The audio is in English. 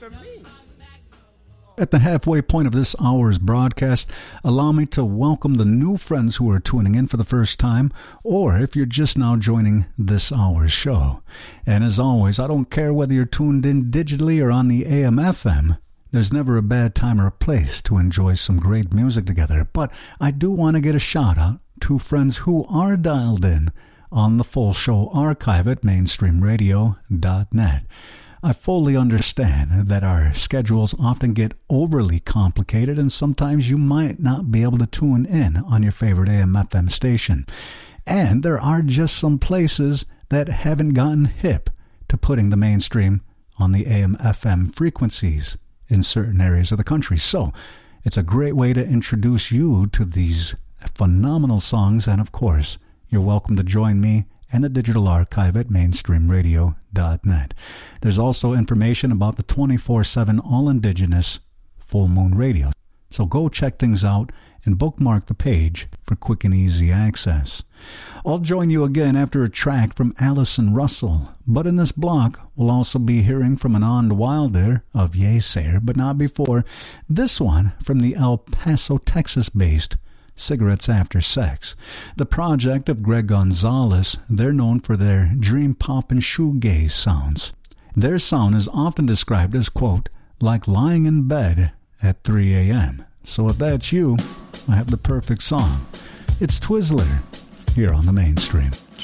At the halfway point of this hour's broadcast, allow me to welcome the new friends who are tuning in for the first time, or if you're just now joining this hour's show. And as always, I don't care whether you're tuned in digitally or on the AM/FM. There's never a bad time or a place to enjoy some great music together. But I do want to get a shout out to friends who are dialed in on the full show archive at mainstreamradio.net. I fully understand that our schedules often get overly complicated and sometimes you might not be able to tune in on your favorite AM/FM station. And there are just some places that haven't gotten hip to putting the mainstream on the AM/FM frequencies in certain areas of the country. So it's a great way to introduce you to these phenomenal songs, and of course, you're welcome to join me and the digital archive at mainstreamradio.net. There's also information about the 24/7 all-indigenous Full Moon Radio. So go check things out and bookmark the page for quick and easy access. I'll join you again after a track from Allison Russell, but in this block we'll also be hearing from Anand Wilder of Yeasayer, but not before. This one from the El Paso, Texas-based Cigarettes After Sex, the project of Greg Gonzalez. They're known for their dream pop and shoegaze sounds. Their sound is often described as, quote, like lying in bed at 3 a.m. So if that's you, I have the perfect song. It's Twizzler here on the Mainstream.